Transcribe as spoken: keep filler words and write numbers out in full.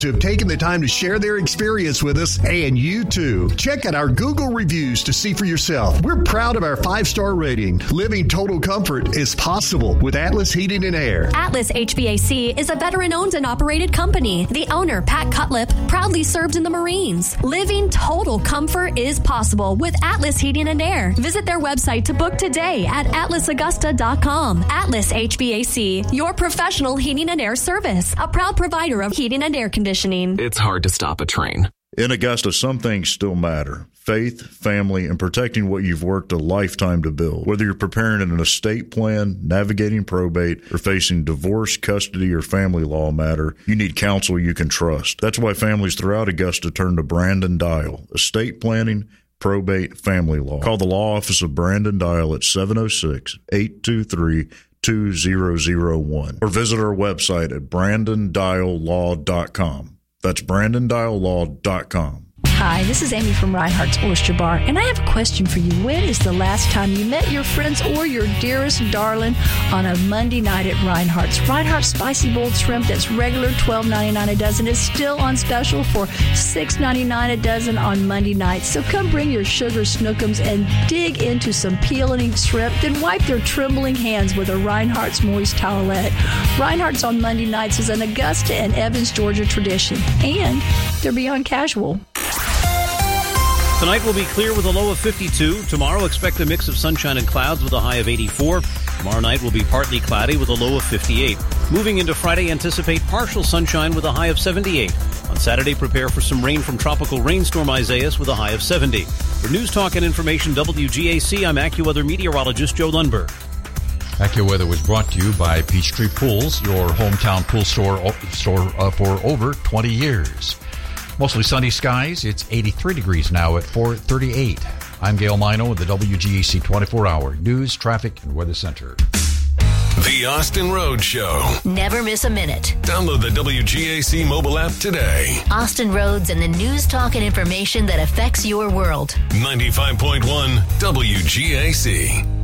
have taken the time to share their experience with us, and you too. Check out our Google reviews to see for yourself. We're proud of our five-star rating. Living total comfort is possible with Atlas Heating and Air. Atlas H V A C is a veteran-owned and operated company. The owner, Pat Cutlip, proudly served in the Marines. Living total comfort is possible with Atlas Heating and Air. Visit their website to book today at atlas augusta dot com. Atlas H V A C, your professional heating and air service. A proud provider of heating and air conditioning. It's hard to stop a train. In Augusta, some things still matter. Faith, family, and protecting what you've worked a lifetime to build. Whether you're preparing an estate plan, navigating probate, or facing divorce, custody, or family law matter, you need counsel you can trust. That's why families throughout Augusta turn to Brandon Dial. Estate planning, probate, family law. Call the law office of Brandon Dial at seven oh six, eight two three, two zero zero one or visit our website at brandon dial law dot com. That's brandon dial law dot com. Hi, this is Amy from Reinhardt's Oyster Bar, and I have a question for you. When is the last time you met your friends or your dearest darling on a Monday night at Reinhardt's? Reinhardt's Spicy Boiled Shrimp that's regular twelve ninety-nine a dozen is still on special for six ninety-nine a dozen on Monday nights. So come bring your sugar snookums and dig into some peeling shrimp, then wipe their trembling hands with a Reinhardt's Moist Towelette. Reinhardt's on Monday nights is an Augusta and Evans, Georgia tradition, and they're beyond casual. Tonight will be clear with a low of fifty-two. Tomorrow, expect a mix of sunshine and clouds with a high of eighty-four. Tomorrow night will be partly cloudy with a low of fifty-eight. Moving into Friday, anticipate partial sunshine with a high of seventy-eight. On Saturday, prepare for some rain from tropical rainstorm Isaias with a high of seventy. For News Talk and Information W G A C, I'm AccuWeather meteorologist Joe Lundberg. AccuWeather was brought to you by Peachtree Pools, your hometown pool store, store uh, for over twenty years. Mostly sunny skies. It's eighty-three degrees now at four thirty-eight. I'm Gail Mino with the W G A C twenty-four hour News, Traffic, and Weather Center. The Austin Road Show. Never miss a minute. Download the W G A C mobile app today. Austin Roads and the news, talk, and information that affects your world. ninety-five point one W G A C.